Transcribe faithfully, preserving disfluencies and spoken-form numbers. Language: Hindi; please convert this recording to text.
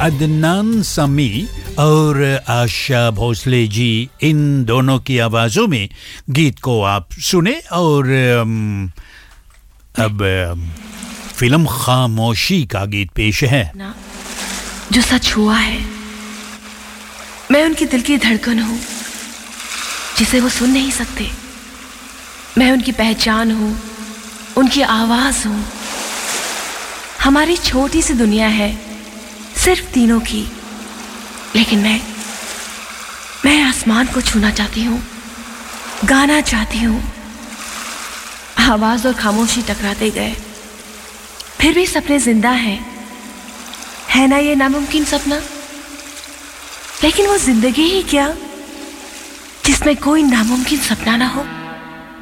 अदनान समी और आशा भोसले जी, इन दोनों की आवाज़ों में गीत को आप सुने। और अब फिल्म खामोशी का गीत पेश है। जो सच हुआ है, मैं उनकी दिल की धड़कन हूँ जिसे वो सुन नहीं सकते। मैं उनकी पहचान हूँ, उनकी आवाज़ हूँ। हमारी छोटी सी दुनिया है सिर्फ तीनों की, लेकिन मैं मैं आसमान को छूना चाहती हूँ, गाना चाहती हूँ। आवाज़ और खामोशी टकराते गए, फिर भी सपने जिंदा हैं। है ना ये नामुमकिन सपना? लेकिन वो जिंदगी ही क्या जिसमें कोई नामुमकिन सपना ना हो।